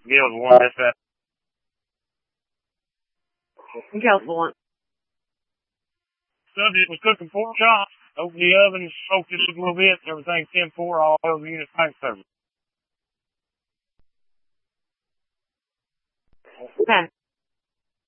Gil one, that's that. Gil's one. Subject was cooking pork chops. Opened the oven, smoked it a little bit. Everything 10-4, all over unit tank service. Okay.